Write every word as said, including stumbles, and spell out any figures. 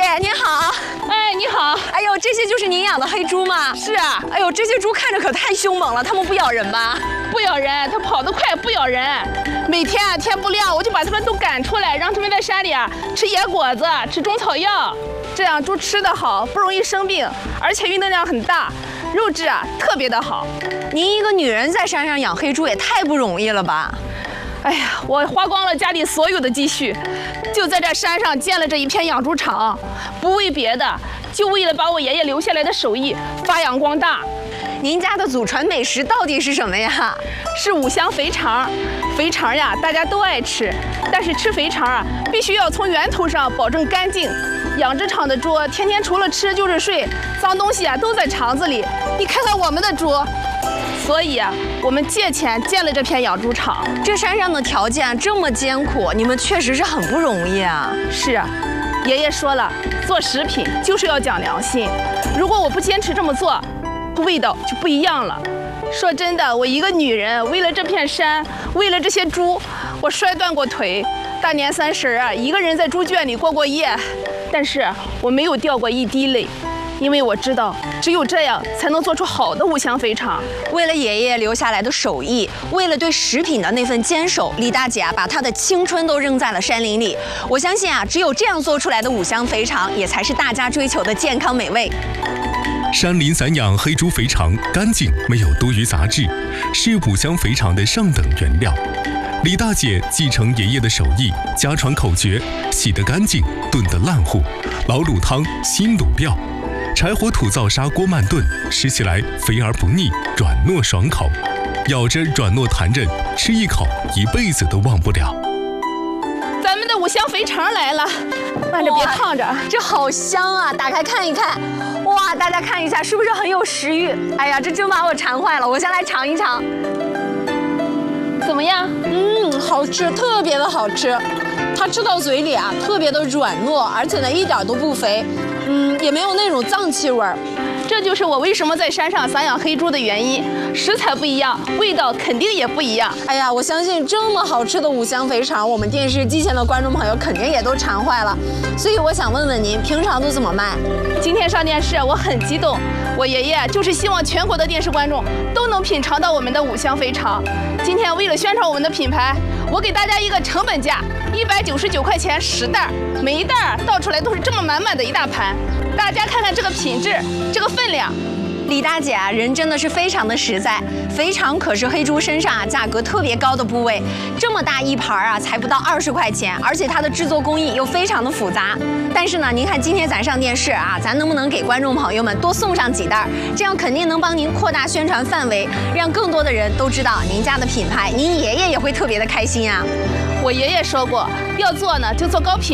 你好。 哎，你好。 哎呦，这些就是您养的黑猪吗？ 是啊。 哎呦，这些猪看着可太凶猛了，它们不咬人吧？ 不咬人，它跑得快，不咬人。每天啊，天不亮我就把它们都赶出来，让它们在山里啊吃野果子，吃中草药，这样猪吃得好，不容易生病，而且运动量很大，肉质啊特别的好。 您一个女人在山上养黑猪也太不容易了吧？ 哎呀，我花光了家里所有的积蓄，就在这山上建了这一片养猪场，不为别的，就为了把我爷爷留下来的手艺发扬光大。 您家的祖传美食到底是什么呀？ 是五香肥肠。肥肠呀，大家都爱吃，但是吃肥肠啊，必须要从源头上保证干净。养殖场的猪天天除了吃就是睡，脏东西啊都在肠子里。你看看我们的猪。所以啊，我们借钱建了这片养猪场。 这山上的条件这么艰苦，你们确实是很不容易啊。 是啊，爷爷说了，做食品就是要讲良心。如果我不坚持这么做，味道就不一样了。说真的，我一个女人为了这片山，为了这些猪，我摔断过腿。大年三十啊，一个人在猪圈里过过夜，但是我没有掉过一滴泪。因为我知道，只有这样才能做出好的五香肥肠。 为了爷爷留下来的手艺，为了对食品的那份坚守，李大姐啊，把她的青春都扔在了山林里。我相信啊，只有这样做出来的五香肥肠，也才是大家追求的健康美味。 山林散养黑猪肥肠，干净没有多余杂质，是五香肥肠的上等原料。李大姐继承爷爷的手艺，家传口诀：洗得干净，炖得烂糊，老卤汤，新卤料。柴火土灶砂锅慢炖，吃起来肥而不腻，软糯爽口，咬着软糯弹韧，吃一口一辈子都忘不了。 咱们的五香肥肠来了，慢着别烫着， 这好香啊！打开看一看，哇，大家看一下，是不是很有食欲？哎呀，这真把我馋坏了，我先来尝一尝。 怎么样？ 嗯，好吃，特别的好吃。它吃到嘴里啊，特别的软糯，而且呢一点都不肥。嗯，也没有那种脏气味儿， 这就是我为什么在山上散养黑猪的原因。食材不一样，味道肯定也不一样。 哎呀，我相信这么好吃的五香肥肠，我们电视机前的观众朋友肯定也都馋坏了。所以我想问问您，平常都怎么卖？ 今天上电视，我很激动。我爷爷就是希望全国的电视观众都能品尝到我们的五香肥肠。今天为了宣传我们的品牌，我给大家一个成本价，一百九十九块钱十袋，每一袋倒出来都是这么满满的一大盘。大家看看这个品质，这个分量。 李大姐啊，人真的是非常的实在。肥肠可是黑猪身上啊价格特别高的部位，这么大一盘啊，才不到二十块钱，而且它的制作工艺又非常的复杂。但是呢，您看今天咱上电视啊，咱能不能给观众朋友们多送上几袋？这样肯定能帮您扩大宣传范围，让更多的人都知道您家的品牌，您爷爷也会特别的开心啊。 我爷爷说过，要做呢就做高品。